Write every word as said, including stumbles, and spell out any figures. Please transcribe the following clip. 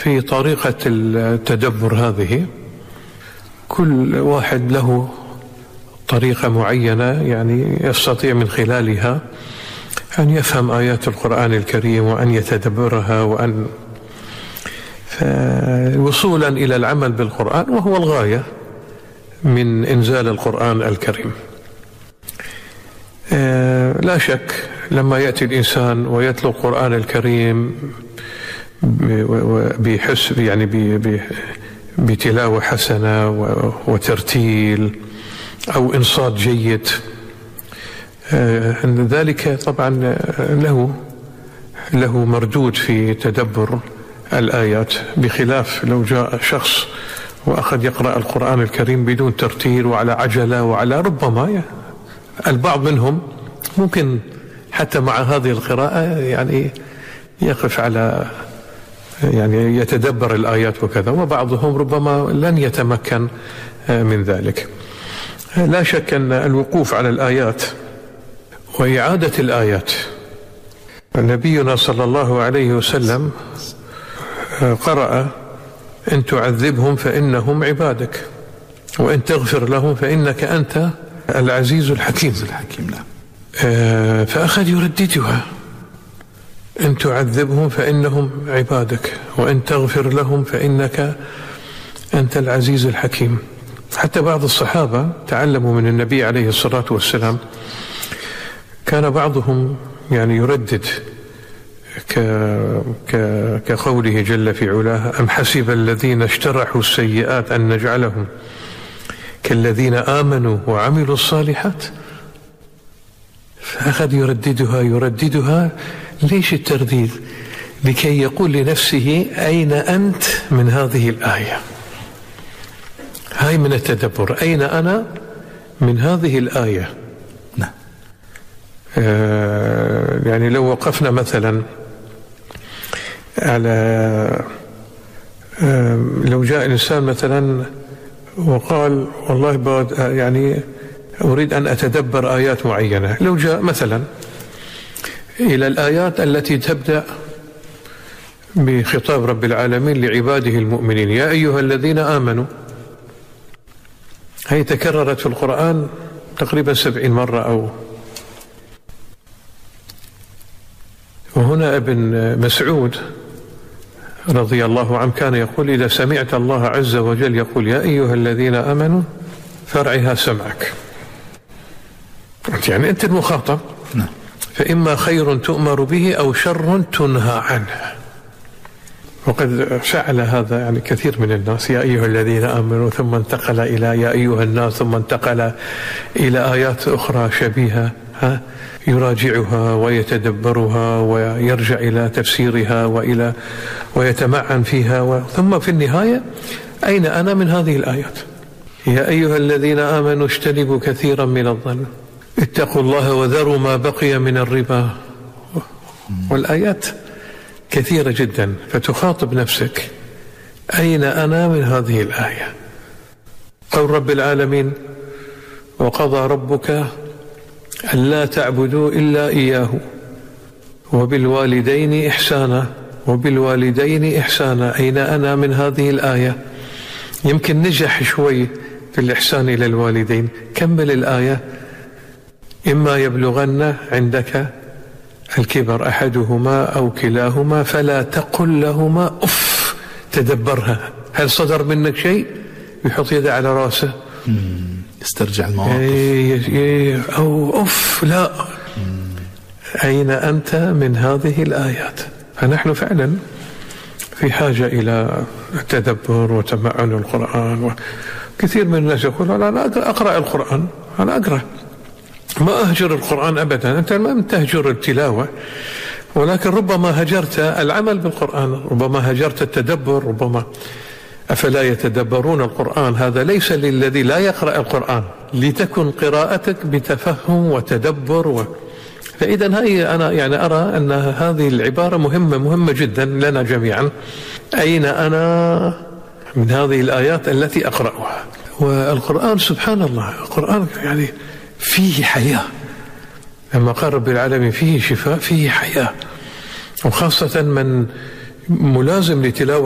في طريقة التدبر هذه كل واحد له طريقة معينة يعني يستطيع من خلالها أن يفهم آيات القرآن الكريم وأن يتدبرها وأن وصولا إلى العمل بالقرآن، وهو الغاية من إنزال القرآن الكريم. لا شك لما يأتي الإنسان ويتلو القرآن الكريم بحس يعني بتلاوة حسنة وترتيل أو إنصات جيد، ذلك طبعا له له مردود في تدبر الآيات، بخلاف لو جاء شخص وأخذ يقرأ القرآن الكريم بدون ترتيل وعلى عجلة وعلى ربما البعض منهم ممكن حتى مع هذه القراءة يعني يقف على يعني يتدبر الآيات وكذا، وبعضهم ربما لن يتمكن من ذلك. لا شك أن الوقوف على الآيات وإعادة الآيات، نبينا صلى الله عليه وسلم قرأ: إن تعذبهم فإنهم عبادك وإن تغفر لهم فإنك أنت العزيز الحكيم. الحكيم لا. فأخذ يرددها: إن تعذبهم فإنهم عبادك وإن تغفر لهم فإنك أنت العزيز الحكيم. حتى بعض الصحابة تعلموا من النبي عليه الصلاة والسلام، كان بعضهم يعني يردد ك... ك... كقوله جل في علاه: أم حسب الذين اجترحوا السيئات أن نجعلهم كالذين آمنوا وعملوا الصالحات. فأخذ يرددها يرددها ليش الترديد؟ لكي يقول لنفسه: أين أنت من هذه الآية؟ هاي من التدبر، أين أنا من هذه الآية؟ نعم. آه يعني لو وقفنا مثلا على آه لو جاء إنسان مثلا وقال: والله يعني أريد أن أتدبر آيات معينة، لو جاء مثلا إلى الآيات التي تبدأ بخطاب رب العالمين لعباده المؤمنين: يا أيها الذين آمنوا، هي تكررت في القرآن تقريبا سبعين مرة أو. وهنا ابن مسعود رضي الله عنه كان يقول: إذا سمعت الله عز وجل يقول يا أيها الذين آمنوا فارعها سمعك، يعني أنت المخاطب، فإما خير تؤمر به أو شر تنهى عنه. وقد فعل هذا يعني كثير من الناس: يا أيها الذين آمنوا، ثم انتقل إلى يا أيها الناس، ثم انتقل إلى آيات أخرى شبيهة ها يراجعها ويتدبرها ويرجع إلى تفسيرها وإلى ويتمعن فيها، ثم في النهاية أين أنا من هذه الآيات؟ يا أيها الذين آمنوا اجتنبوا كثيرا من الظن اتقوا الله وذروا ما بقي من الربا. والآيات كثيرة جدا، فتخاطب نفسك: أين أنا من هذه الآية؟ قول رب العالمين: وقضى ربك ألا تعبدوا إلا إياه وبالوالدين إحسانا وبالوالدين إحسانا. أين أنا من هذه الآية؟ يمكن نجح شوي في الإحسان إلى الوالدين. كمل الآية: إما يبلغن عندك الكبر أحدهما أو كلاهما فلا تقل لهما أف. تدبرها، هل صدر منك شيء؟ يحط يده على راسه يسترجع المواقف. إيه أو أف لا. أين أنت من هذه الآيات؟ فنحن فعلا في حاجة إلى التدبر وتمعن القرآن. وكثير من الناس يقول: أنا أقرأ القرآن، أنا أقرأ، ما أهجر القرآن أبدا. أنت ما تهجر التلاوة، ولكن ربما هجرت العمل بالقرآن، ربما هجرت التدبر، ربما. أفلا يتدبرون القرآن؟ هذا ليس للذي لا يقرأ القرآن، لتكن قراءتك بتفهم وتدبر و... فإذا هي أنا يعني أرى أن هذه العبارة مهمة مهمة جدا لنا جميعا. أين أنا من هذه الآيات التي أقرأها؟ والقرآن سبحان الله، القرآن يعني فيه حياة. لما قال رب العالمين فيه شفاء، فيه حياة، وخاصة من ملازم لتلاوة